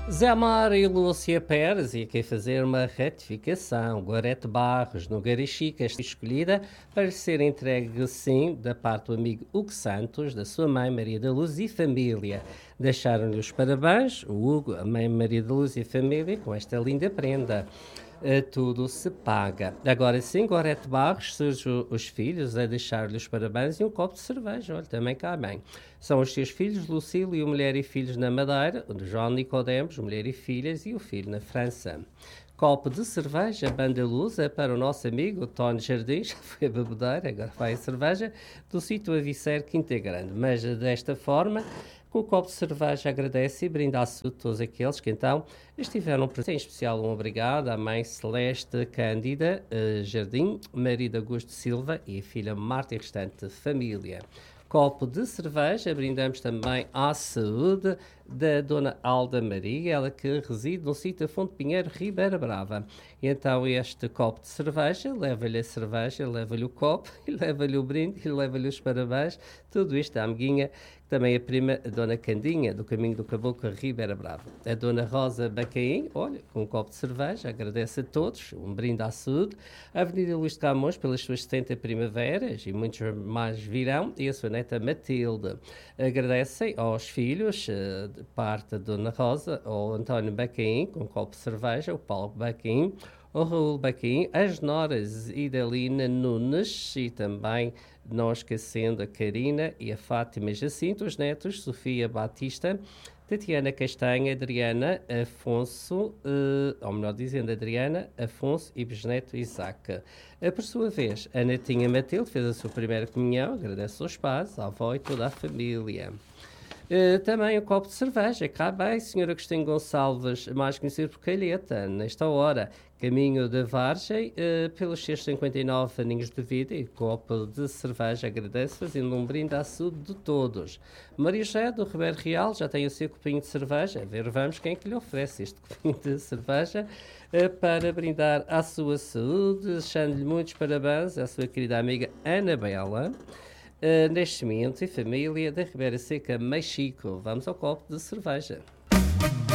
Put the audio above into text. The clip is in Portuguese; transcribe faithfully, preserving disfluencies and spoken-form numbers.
Zé Amaro e Lúcia Pérez, e aqui fazer uma retificação. Gorete Barros, no Garichica, está escolhida para ser entregue, sim, da parte do amigo Hugo Santos, da sua mãe Maria da Luz e família. Deixaram-lhe os parabéns, o Hugo, a mãe Maria da Luz e família, com esta linda prenda. Uh, tudo se paga. Agora sim, Gorete Barros surge os filhos a deixar-lhe os parabéns e um copo de cerveja. Olha, também cá bem. São os seus filhos, Lucílio, mulher e filhos na Madeira, o João Nicodemos, mulher e filhas, e o filho na França. Copo de cerveja, banda lusa, para o nosso amigo Tony Jardim, já foi a bebedeira, agora vai a cerveja, do sítio Avicer Quinta Grande. Mas desta forma, com o copo de cerveja, agradece e brinda a todos aqueles que então estiveram presentes. Em especial, um obrigado à mãe Celeste Cândida uh, Jardim, marido Augusto Silva e a filha Marta e restante família. Copo de cerveja, brindamos também à saúde da Dona Alda Maria, ela que reside no sítio Fonte Pinheiro, Ribeira Brava. E então este copo de cerveja, leva-lhe a cerveja, leva-lhe o copo, e leva-lhe o brinde, e leva-lhe os parabéns. Tudo isto à amiguinha, também a prima, a Dona Candinha, do Caminho do Caboclo, Ribeira Brava. A Dona Rosa Bacaim, olha, com um copo de cerveja, agradece a todos, um brinde à saúde. A Avenida Luís de Camões, pelas suas setenta primaveras, e muitos mais virão, e a sua neta Matilde. Agradecem aos filhos, de parte da Dona Rosa, ao António Bacaim, com um copo de cerveja, o Paulo Bacaim, o Raul Baquim, as noras Idalina Nunes e também, não esquecendo, a Karina e a Fátima Jacinto, os netos Sofia Batista, Tatiana Castanha, Adriana Afonso, uh, ou melhor dizendo, Adriana Afonso e bisneto Isaac. Uh, por sua vez, a netinha Matilde fez a sua primeira comunhão, agradece aos pais, à avó e toda a família. Uh, também um copo de cerveja, cá bem, senhor Agostinho Gonçalves, mais conhecido por Calheta, nesta hora, caminho da Vargem, uh, pelos seus cinquenta e nove aninhos de vida, e copo de cerveja, agradece, fazendo um brinde à saúde de todos. Maria José, do Ribeiro Real, já tem o seu copinho de cerveja, a ver, vamos quem é que lhe oferece este copinho de cerveja, uh, para brindar à sua saúde, deixando-lhe muitos parabéns à sua querida amiga Ana Bela. Uh, nascimento e família da Ribeira Seca, Mexico. Vamos ao copo de cerveja.